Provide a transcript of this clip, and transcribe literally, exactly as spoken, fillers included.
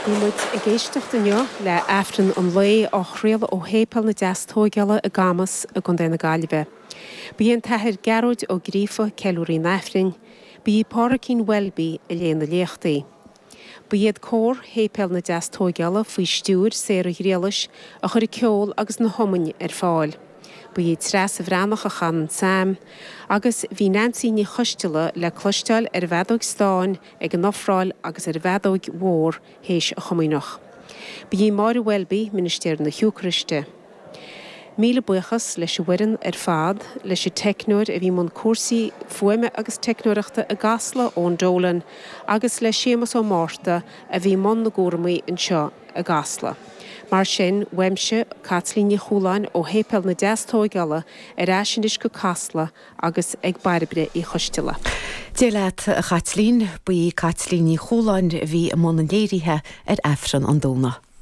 Ní muid a géisteach danne le efran an lé ó chréal ó hépal na deastógeala a gamas a gon déna gáilbe. Bhí an tathir garúid ó grífa ceúí nefrin, bí párakín welbí a léana léchtaí. Ba iad cór hépel na deastógeala faoi stúr sé a hréalas a chur ceol agus na homain ar fáil. Ba iad tres a bhránach a chan sam, agus bhí Nancy ní choisteala le cloisteil ar bhedóg stáin ag an nofráil agus ar bhedóg mhór héis a chomainach. Ba iad Máire Welby, Ministéir na Hiúchriste. Míle buchas leis wirin ar fad leis technúir a bhí mon cuasaí fuime agus technúireachta a gasla ón dólan agus le sémas ó Márta a bhí mon na gúramaí an seo a gasla. Mar sin weimse Catlíne Chúláin ó hépel na deastógeala ar eisinis go casla agus ag baribre í choisteala. Déileat a Catlín, buí Catlíne Chúláin bhí am món an léirithe ar efran an dóna.